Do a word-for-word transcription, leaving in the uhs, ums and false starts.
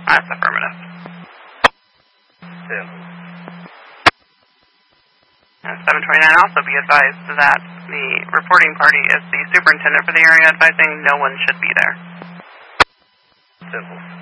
That's affirmative. Ten. And seven twenty-nine, also be advised that the reporting party is the superintendent for the area, advising no one should be there. Simple.